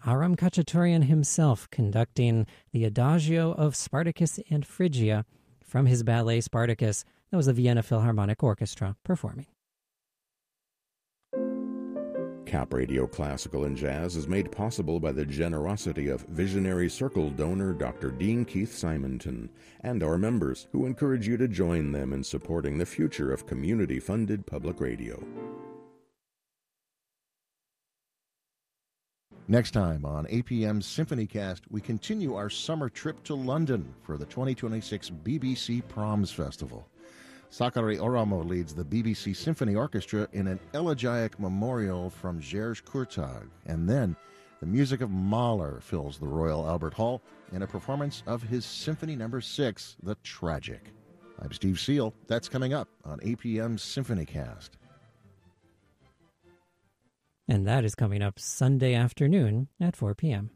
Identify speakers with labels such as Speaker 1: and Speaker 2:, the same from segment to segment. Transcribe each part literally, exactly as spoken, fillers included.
Speaker 1: Aram Khachaturian himself conducting the Adagio of Spartacus and Phrygia from his ballet Spartacus. That was the Vienna Philharmonic Orchestra performing.
Speaker 2: Cap Radio Classical and Jazz is made possible by the generosity of visionary Circle donor Doctor Dean Keith Simonton and our members, who encourage you to join them in supporting the future of community-funded public radio.
Speaker 3: Next time on A P M's SymphonyCast, we continue our summer trip to London for the twenty twenty-six B B C Proms Festival. Sakari Oramo leads the B B C Symphony Orchestra in an elegiac memorial from Georges Courtag, and then the music of Mahler fills the Royal Albert Hall in a performance of his Symphony Number Six, The Tragic. I'm Steve Seal. That's coming up on A P M's SymphonyCast.
Speaker 1: And that is coming up Sunday afternoon at four p.m.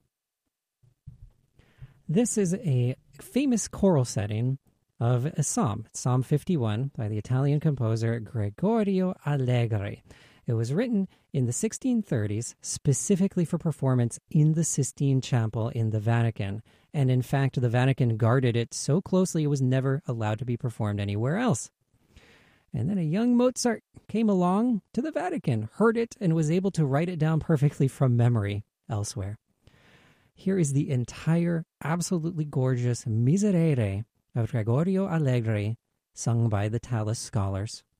Speaker 1: This is a famous choral setting of a psalm, Psalm fifty-one, by the Italian composer Gregorio Allegri. It was written in the sixteen thirties specifically for performance in the Sistine Chapel in the Vatican. And in fact, the Vatican guarded it so closely it was never allowed to be performed anywhere else. And then a young Mozart came along to the Vatican, heard it, and was able to write it down perfectly from memory elsewhere. Here is the entire absolutely gorgeous Miserere of Gregorio Allegri, sung by the Tallis Scholars.